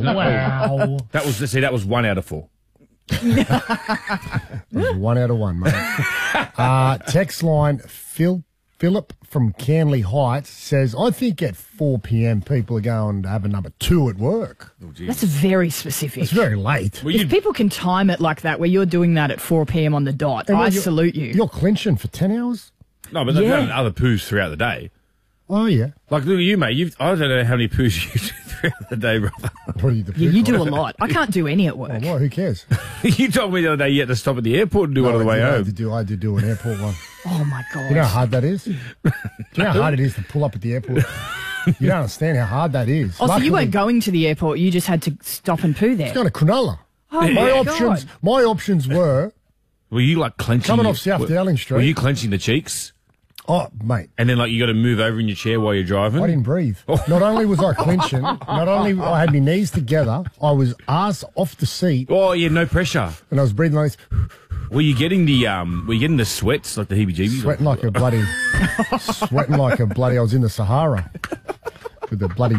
Wow. That was 1 out of 4. It was 1 out of 1, mate. Text line, Philip from Canley Heights says, I think at 4 p.m. people are going to have a number 2 at work. Oh, That's very specific. It's very late. Well, If people can time it like that, where you're doing that at 4 p.m. on the dot, I salute you. You're clinching for 10 hours? no, but they've done other poos throughout the day. Oh, yeah. Like, look at you, mate. I don't know how many poos you do throughout the day, brother. Probably the Yeah, you do a lot. I can't do any at work. Well, who cares? You told me the other day you had to stop at the airport and do one on the way home. I did do an airport one. Oh, my God. You know how hard that is? Do you know how hard it is to pull up at the airport? You don't understand how hard that is. Oh, so you weren't going to the airport. You just had to stop and poo there. It's going to Cronulla. Oh, my God. My options were Were you like clenching? coming off South Dowling Street. Were you clenching the cheeks? Oh, mate. And then, like, you got to move over in your chair while you're driving? I didn't breathe. Not only was I clenching, not only I had my knees together, I was arse off the seat. Oh, yeah, no pressure. And I was breathing like this. Were you getting the sweats, like the heebie-jeebies? Sweating like a bloody, I was in the Sahara. With the bloody,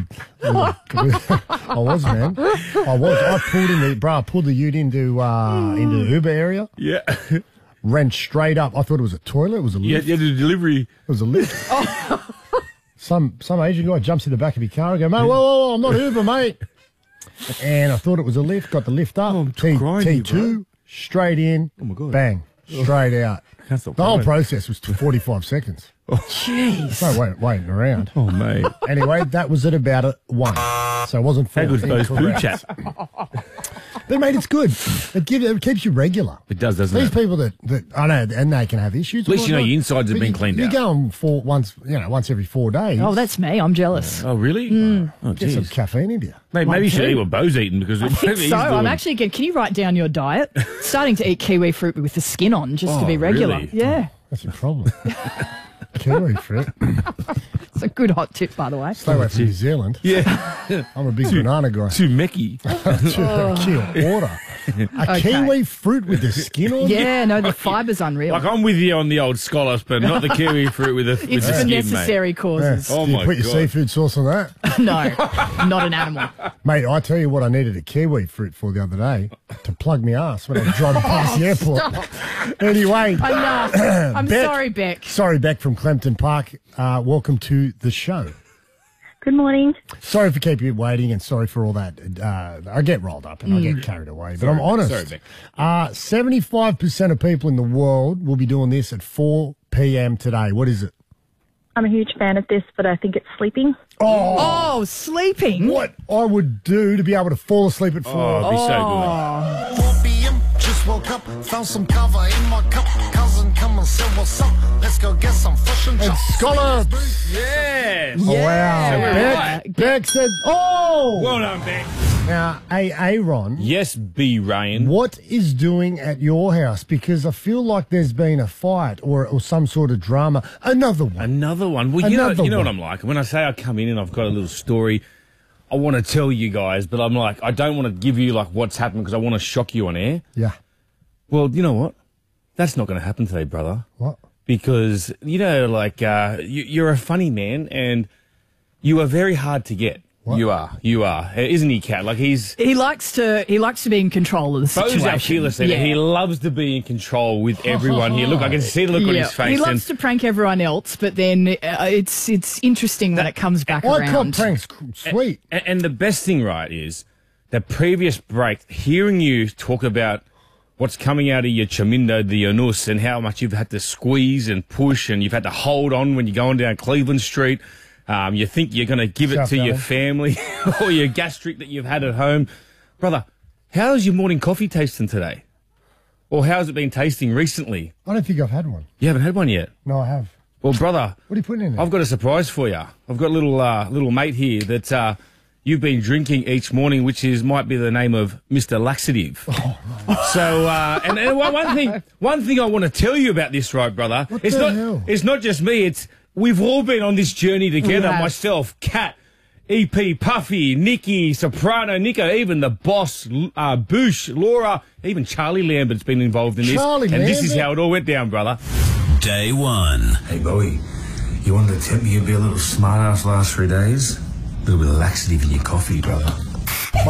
I was, man. I pulled the ute into the Uber area. Yeah. Ran straight up. I thought it was a toilet. It was a lift. Yeah, the delivery. It was a lift. Some Asian guy jumps in the back of your car and goes, mate, whoa, I'm not Uber, mate. And I thought it was a lift. Got the lift up. T2, straight in. Oh, my God. Bang, straight out. The whole process was 45 seconds. Jeez. No waiting around. Oh, mate. Anyway, that was at about 1. So it wasn't 4. How good's those poo chat? But, mate, it's good. It keeps you regular. It does, doesn't These it? people that I know, and they can have issues. At least you know your insides have been cleaned out. You go on once every 4 days. Oh, that's me. I'm jealous. Oh, really? Oh, Get some jeez. caffeine into you. Mate, maybe you should eat what Bo's eating because I think so. I'm actually getting. Can you write down your diet? Starting to eat kiwi fruit with the skin on, just to be regular. really? Yeah, That's your problem. Kiwi fruit. it's a good hot tip, by the way. Stay away from New Zealand. Yeah. I'm a big banana guy. Too mecky. Order. A kiwi fruit with the skin on? Yeah, no, the fiber's unreal. Like, I'm with you on the old scholars, but not the kiwi fruit with the It's for skin, necessary mate. causes. Oh, Do you my put your God. seafood sauce on that? No, not an animal. Mate, I tell you what I needed a kiwi fruit for the other day, to plug my ass when I was driving past the airport. Anyway. Enough. I'm Beck. sorry, Beck. Sorry, Beck from Clempton Park. Welcome to the show. Good morning. Sorry for keeping you waiting and sorry for all that. I get rolled up and I get carried away. But I'm honest. Sorry, Beck. 75% of people in the world will be doing this at 4 p.m. today. What is it? I'm a huge fan of this, but I think it's sleeping. Oh, sleeping. What I would do to be able to fall asleep at 4. Oh, it'd be so good. 4 p.m. Just woke up, found some cover in my cup. Cousin, come and say what's up. Let's go get some fish and And chops. scallops. Yes. Wow. Yeah. Beck said, oh! Well done, Beck. Now, Aaron, Yes, B. Ryan. what is doing at your house? Because I feel like there's been a fight or some sort of drama. Another one. Another one. Well, you know Another what one. I'm like. When I say I come in and I've got a little story, I want to tell you guys, but I'm like, I don't want to give you like what's happened because I want to shock you on air. Yeah. Well, you know what? That's not going to happen today, brother. What? Because, you know, like, you're a funny man and you are very hard to get. What? You are. Isn't he, Kat? Like, He likes to be in control of the Bo's situation. our fearless leader. Yeah. He loves to be in control with everyone here. Look, I can see the look on his face. He loves to prank everyone else, but then it's interesting when it comes back I call around. pranks sweet. And the best thing, right, is that previous break, hearing you talk about what's coming out of your chamindo, the anus, and how much you've had to squeeze and push and you've had to hold on when you're going down Cleveland Street. You think you're going to give it South to your Valley. family or your gastric that you've had at home. Brother, how's your morning coffee tasting today? Or how's it been tasting recently? I don't think I've had one. You haven't had one yet? No, I have. Well, brother, What are you putting in there? I've got a surprise for you. I've got a little mate here that you've been drinking each morning, which might be the name of Mr. Laxative. So, and one thing I want to tell you about this, right, brother? What it's the not hell? it's not just me. We've all been on this journey together. have. Myself, Kat, EP, Puffy, Nikki, Soprano, Nico, even the boss, Boosh, Laura, even Charlie Lambert's been involved in this. Charlie and this is Lambert? how it all went down, brother. Day 1. Hey, Bowie, you wanted to tip me you'd be a little smart ass last 3 days? A little bit of laxative in your coffee, brother.